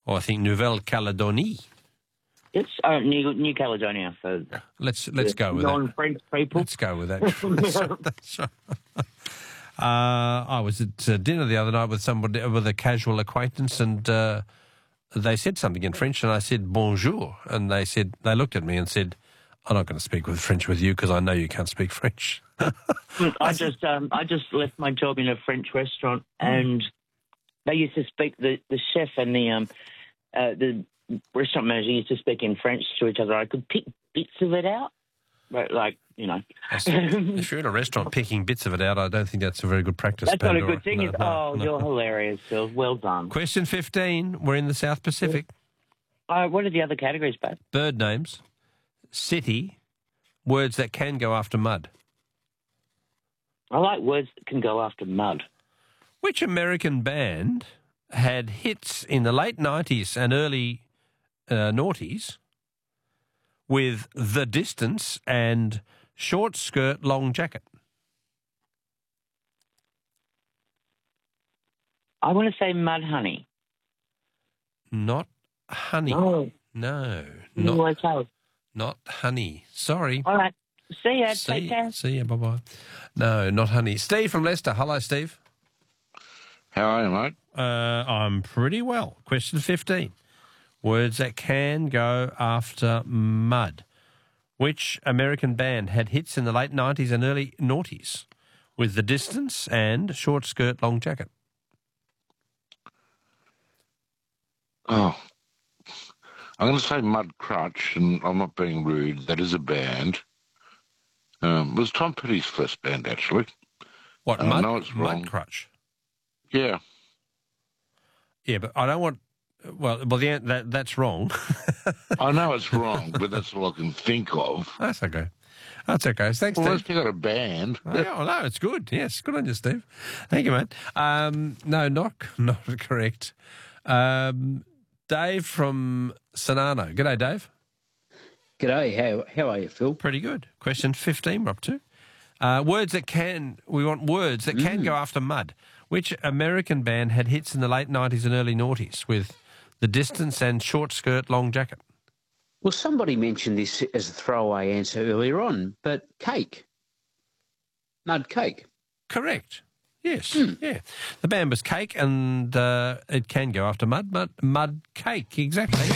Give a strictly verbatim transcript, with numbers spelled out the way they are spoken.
Or I think Nouvelle Calédonie. It's uh, New, New Caledonia. So let's let's go with non-French that. people. Let's go with that. That's right, that's right. Uh, I was at uh, dinner the other night with somebody, with a casual acquaintance, and uh, they said something in French, and I said bonjour, and they said they looked at me and said, "I'm not going to speak with French with you because I know you can't speak French." I just um, I just left my job in a French restaurant, and they used to speak the, the chef and the um uh, the restaurant manager used to speak in French to each other. I could pick bits of it out, but like you know, if you're in a restaurant picking bits of it out, I don't think that's a very good practice. That's Pandora. not a good thing. No, is no, oh, no. You're hilarious, Phil. Well done. Question fifteen. We're in the South Pacific. Uh, what are the other categories, Pat? Bird names, city, words that can go after mud. I like words that can go after mud. Which American band had hits in the late nineties and early uh, noughties with The Distance and Short Skirt, Long Jacket? I want to say Mudhoney. Not Honey. No. No. No, Not, okay. not Honey. Sorry. All right. See ya. See, Take care. see ya. Bye-bye. No, not Honey. Steve from Leicester. Hello, Steve. How are you, mate? Uh, I'm pretty well. Question fifteen. Words that can go after mud. Which American band had hits in the late nineties and early noughties with The Distance and Short Skirt, Long Jacket? Oh, I'm going to say Mud Crutch, and I'm not being rude. That is a band. Um, it was Tom Petty's first band, actually. What, I Mud, know it's wrong. Mud Crutch? Yeah. Yeah, but I don't want... Well, well, the, that that's wrong. I know it's wrong, but that's all I can think of. That's okay. That's okay. Thanks, Well, Steve. you got a band. Oh, yeah, no, it's good. Yes, good on you, Steve. Thank you, mate. Um, no, not, not correct. Um, Dave from Sonano. G'day, Dave. G'day. How how are you, Phil? Pretty good. Question fifteen, we're up to. Uh, words that can... We want words that can Mm. go after mud. Which American band had hits in the late nineties and early noughties with The Distance and Short Skirt, Long Jacket? Well, somebody mentioned this as a throwaway answer earlier on, but cake. Mud cake. Correct. Yes, Mm. yeah. The band was Cake, and uh, it can go after mud, mud, mud cake, exactly.